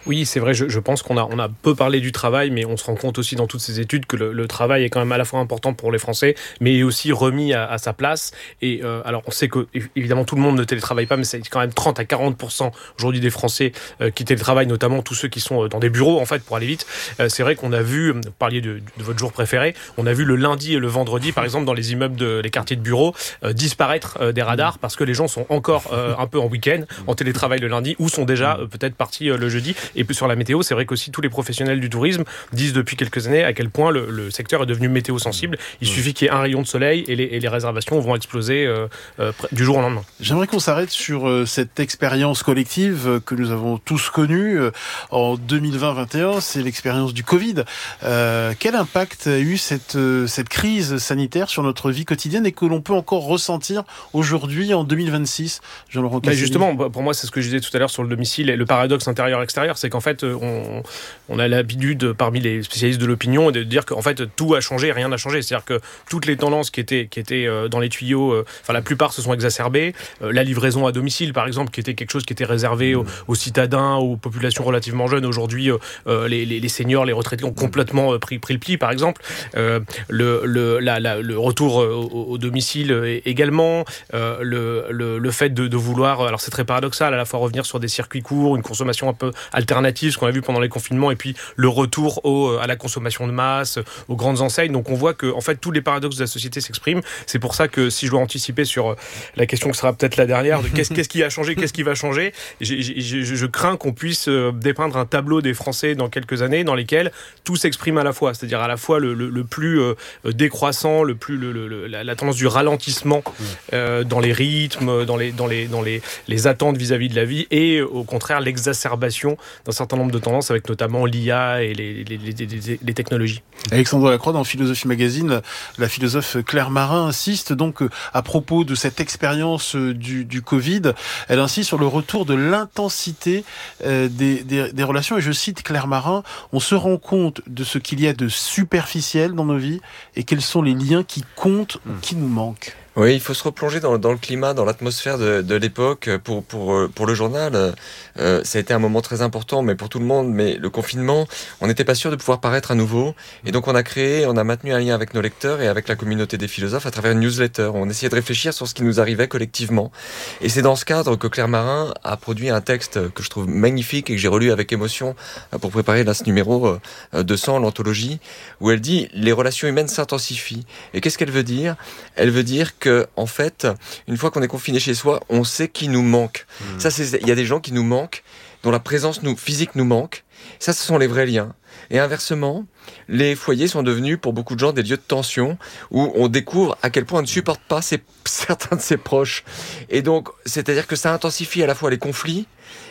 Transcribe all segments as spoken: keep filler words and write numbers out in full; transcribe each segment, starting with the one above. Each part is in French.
Oui, c'est vrai, je, je pense qu'on a, on a peu parlé du travail, mais on se rend compte aussi dans toutes ces études que le, le travail est quand même à la fois important pour les Français, mais est aussi remis à, à sa place. Et euh, alors, on sait que, évidemment, tout le monde ne télétravaille pas, mais c'est quand même trente à quarante pour cent aujourd'hui des Français euh, qui télétravaillent, notamment tous ceux qui sont dans des bureaux, en fait, pour aller vite. Euh, c'est vrai qu'on a vu, vous parliez de, de votre jour préféré, on a vu le lundi et le vendredi, par exemple, dans les immeubles, de, les quartiers de bureaux, euh, disparaître euh, des radars parce que les gens sont encore euh, un peu en week-end, en télétravail le lundi, ou sont déjà euh, peut-être partis euh, le jeudi. Et puis sur la météo, c'est vrai qu'aussi tous les professionnels du tourisme disent depuis quelques années à quel point le, le secteur est devenu météo sensible. Il suffit qu'il y ait un rayon de soleil et les, et les réservations vont exploser euh, euh, du jour au lendemain. J'aimerais qu'on s'arrête sur euh, cette expérience collective euh, que nous avons tous connue euh, en deux mille vingt vingt et un, c'est l'expérience du Covid. Euh, quel impact a eu cette, euh, cette crise sanitaire sur notre vie quotidienne et que l'on peut encore ressentir aujourd'hui en deux mille vingt-six, Jean-Laurent Cassini? Justement, pour moi, c'est ce que je disais tout à l'heure sur le domicile et le paradoxe intérieur-extérieur, c'est qu'en fait, on, on a l'habitude, parmi les spécialistes de l'opinion, de dire qu'en fait, tout a changé et rien n'a changé. C'est-à-dire que toutes les tendances qui étaient, qui étaient dans les tuyaux, enfin, la plupart se sont exacerbées. La livraison à domicile, par exemple, qui était quelque chose qui était réservé aux, aux citadins, aux populations relativement jeunes. Aujourd'hui, euh, les, les, les seniors, les retraités ont complètement pris, pris le pli, par exemple. Euh, le, le, la, la, le retour au, au domicile également. Euh, le, le, le fait de, de vouloir, alors c'est très paradoxal, à la fois revenir sur des circuits courts, une consommation un peu alternative, ce qu'on a vu pendant les confinements, et puis le retour au, à la consommation de masse, aux grandes enseignes. Donc on voit que en fait tous les paradoxes de la société s'expriment. C'est pour ça que si je dois anticiper sur la question qui sera peut-être la dernière, de qu'est-ce, qu'est-ce qui a changé, qu'est-ce qui va changer, j'ai, j'ai, je, je crains qu'on puisse dépeindre un tableau des Français dans quelques années dans lesquels tout s'exprime à la fois, c'est-à-dire à la fois le, le, le plus euh, décroissant, le plus le, le, la, la tendance du ralentissement euh, dans les rythmes, dans les dans les dans les, les attentes vis-à-vis de la vie, et au contraire l'exacerbation d'un certain nombre de tendances avec notamment l'I A et les, les, les, les, les technologies. Alexandre Lacroix, dans Philosophie Magazine, la philosophe Claire Marin insiste donc à propos de cette expérience du, du Covid, elle insiste sur le retour de l'intensité euh, des, des, des relations, et je cite Claire Marin: on se rend compte de ce qu'il y a de superficiel dans nos vies et quels sont les liens qui comptent ou qui nous manquent. Oui, il faut se replonger dans, dans le climat, dans l'atmosphère de, de l'époque. Pour, pour, pour le journal, euh, ça a été un moment très important, mais pour tout le monde. Mais le confinement, on n'était pas sûr de pouvoir paraître à nouveau. Et donc on a créé, on a maintenu un lien avec nos lecteurs et avec la communauté des philosophes à travers une newsletter. On essayait de réfléchir sur ce qui nous arrivait collectivement. Et c'est dans ce cadre que Claire Marin a produit un texte que je trouve magnifique et que j'ai relu avec émotion pour préparer là, ce numéro deux cents, l'anthologie, où elle dit « Les relations humaines s'intensifient ». Et qu'est-ce qu'elle veut dire ? Elle veut dire que que, en fait, une fois qu'on est confiné chez soi, on sait qui nous manque. Mmh. Ça, c'est, il y a des gens qui nous manquent, dont la présence nous, physique nous manque. Ça, ce sont les vrais liens. Et inversement, les foyers sont devenus, pour beaucoup de gens, des lieux de tension, où on découvre à quel point on ne supporte pas ses, certains de ses proches. Et donc, c'est-à-dire que ça intensifie à la fois les conflits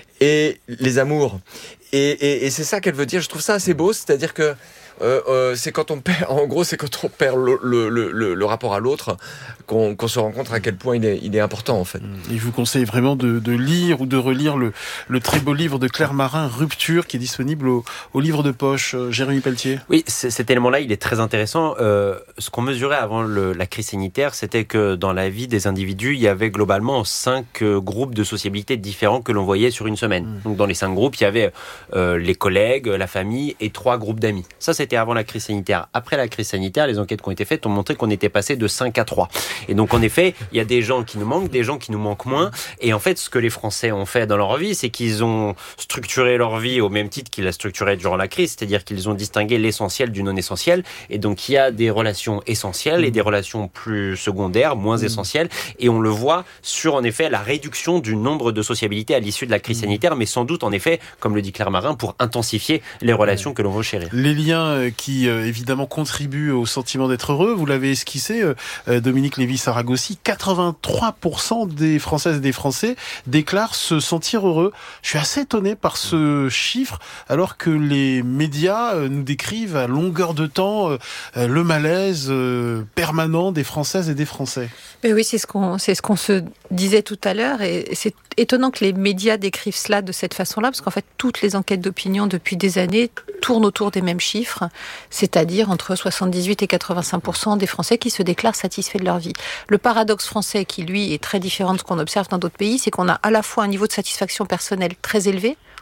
et les amours. Et, et, et c'est ça qu'elle veut dire. Je trouve ça assez beau, c'est-à-dire que Euh, euh, c'est quand on perd, en gros, c'est quand on perd le, le, le, le rapport à l'autre qu'on, qu'on se rend compte à quel point il est, il est important, en fait. Et je vous conseille vraiment de, de lire ou de relire le, le très beau livre de Claire Marin, Rupture, qui est disponible au, au livre de poche. Euh, Jérémy Pelletier. Oui, cet élément-là, il est très intéressant. Euh, ce qu'on mesurait avant le, la crise sanitaire, c'était que dans la vie des individus, il y avait globalement cinq euh, groupes de sociabilité différents que l'on voyait sur une semaine. Mmh. Donc dans les cinq groupes, il y avait euh, les collègues, la famille et trois groupes d'amis. Ça, c'est C'était avant la crise sanitaire. Après la crise sanitaire, les enquêtes qui ont été faites ont montré qu'on était passé de cinq à trois. Et donc, en effet, il y a des gens qui nous manquent, des gens qui nous manquent moins. Et en fait, ce que les Français ont fait dans leur vie, c'est qu'ils ont structuré leur vie au même titre qu'ils la structuraient durant la crise. C'est-à-dire qu'ils ont distingué l'essentiel du non-essentiel. Et donc, il y a des relations essentielles et des relations plus secondaires, moins essentielles. Et on le voit sur, en effet, la réduction du nombre de sociabilités à l'issue de la crise sanitaire. Mais sans doute, en effet, comme le dit Claire Marin, pour intensifier les relations que l'on veut chérir. Les liens qui euh, évidemment contribue au sentiment d'être heureux. Vous l'avez esquissé, euh, Dominique Lévy-Saragosi, quatre-vingt-trois pour cent des Françaises et des Français déclarent se sentir heureux. Je suis assez étonné par ce chiffre, alors que les médias euh, nous décrivent à longueur de temps euh, le malaise euh, permanent des Françaises et des Français. Mais oui, c'est ce qu'on, c'est ce qu'on se disait tout à l'heure, et c'est étonnant que les médias décrivent cela de cette façon-là, parce qu'en fait, toutes les enquêtes d'opinion depuis des années tournent autour des mêmes chiffres, c'est-à-dire entre soixante-dix-huit et quatre-vingt-cinq pour cent des Français qui se déclarent satisfaits de leur vie. Le paradoxe français, qui lui est très différent de ce qu'on observe dans d'autres pays, c'est qu'on a à la fois un niveau de satisfaction personnelle très élevé.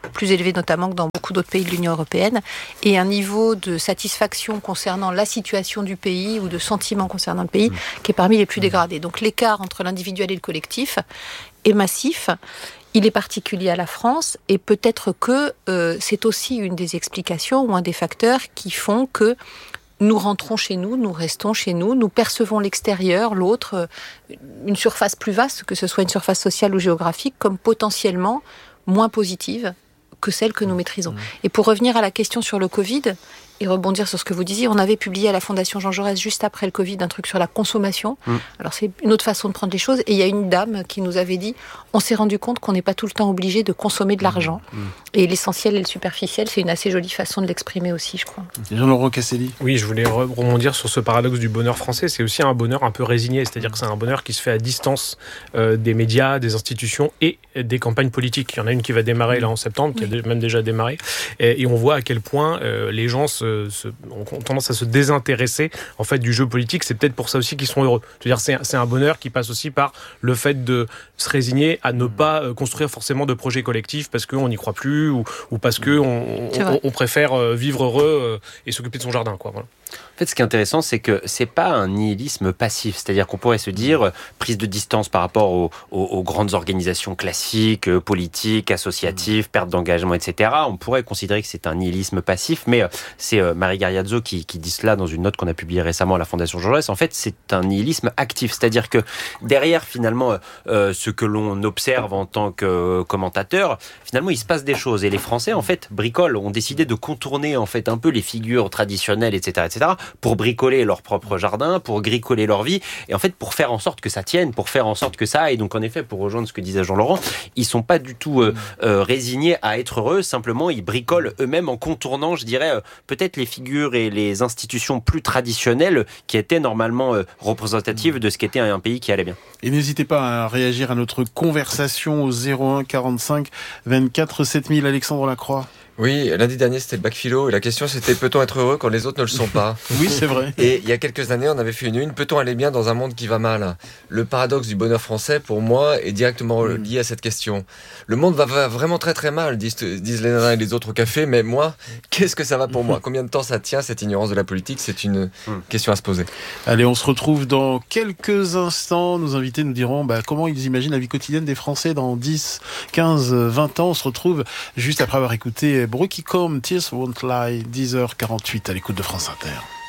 plus élevé notamment que dans beaucoup d'autres pays de l'Union européenne, et un niveau de satisfaction concernant la situation du pays ou de sentiment concernant le pays mmh. qui est parmi les plus dégradés. Donc l'écart entre l'individuel et le collectif est massif. Il est particulier à la France et peut-être que euh, c'est aussi une des explications ou un des facteurs qui font que nous rentrons chez nous, nous restons chez nous, nous percevons l'extérieur, l'autre, une surface plus vaste, que ce soit une surface sociale ou géographique, comme potentiellement moins positive que celle que nous maîtrisons. Et pour revenir à la question sur le Covid, et rebondir sur ce que vous disiez, on avait publié à la Fondation Jean Jaurès juste après le Covid un truc sur la consommation. Mmh. Alors c'est une autre façon de prendre les choses. Et il y a une dame qui nous avait dit, on s'est rendu compte qu'on n'est pas tout le temps obligé de consommer de l'argent. Mmh. Et l'essentiel et le superficiel, c'est une assez jolie façon de l'exprimer aussi, je crois. Jean-Laurent Casselli. Oui, je voulais rebondir sur ce paradoxe du bonheur français. C'est aussi un bonheur un peu résigné, c'est-à-dire que c'est un bonheur qui se fait à distance euh, des médias, des institutions et des campagnes politiques. Il y en a une qui va démarrer là en septembre, qui a même déjà démarré. Et, et on voit à quel point euh, les gens se, se, ont tendance à se désintéresser en fait du jeu politique. C'est peut-être pour ça aussi qu'ils sont heureux. C'est-à-dire c'est, c'est un bonheur qui passe aussi par le fait de se résigner à ne pas euh, construire forcément de projets collectifs parce qu'on n'y croit plus ou, ou parce qu'on on, on, on préfère vivre heureux et s'occuper de son jardin, quoi. Voilà. En fait, ce qui est intéressant, c'est que c'est pas un nihilisme passif. C'est-à-dire qu'on pourrait se dire, euh, prise de distance par rapport aux, aux, aux grandes organisations classiques, euh, politiques, associatives, perte d'engagement, et cetera. On pourrait considérer que c'est un nihilisme passif, mais euh, c'est euh, Marie Gariazzo qui, qui dit cela dans une note qu'on a publiée récemment à la Fondation Jean Jaurès. En fait, c'est un nihilisme actif. C'est-à-dire que derrière, finalement, euh, ce que l'on observe en tant que euh, commentateur, finalement, il se passe des choses. Et les Français, en fait, bricolent, ont décidé de contourner, en fait, un peu les figures traditionnelles, et cetera, et cetera, pour bricoler leur propre jardin, pour gricoler leur vie, et en fait pour faire en sorte que ça tienne, pour faire en sorte que ça aille. Donc en effet, pour rejoindre ce que disait Jean-Laurent, ils sont pas du tout euh, euh, résignés à être heureux, simplement ils bricolent eux-mêmes en contournant, je dirais, euh, peut-être les figures et les institutions plus traditionnelles qui étaient normalement euh, représentatives de ce qu'était un pays qui allait bien. Et n'hésitez pas à réagir à notre conversation au zéro un quarante-cinq vingt-quatre sept mille. Alexandre Lacroix. Oui, lundi dernier, c'était le bac philo, et la question c'était peut-on être heureux quand les autres ne le sont pas? Oui, c'est vrai. Et il y a quelques années, on avait fait une une, peut-on aller bien dans un monde qui va mal? Le paradoxe du bonheur français, pour moi, est directement mmh. lié à cette question. Le monde va, va vraiment très très mal, disent, disent les nanas et les autres au café, mais moi, qu'est-ce que ça va pour moi? Combien de temps ça tient, cette ignorance de la politique? C'est une mmh. question à se poser. Allez, on se retrouve dans quelques instants. Nos invités nous diront bah, comment ils imaginent la vie quotidienne des Français dans dix, quinze, vingt ans. On se retrouve juste après avoir écouté Brookie Combe, Tears Won't Lie, dix heures quarante-huit à l'écoute de France Inter.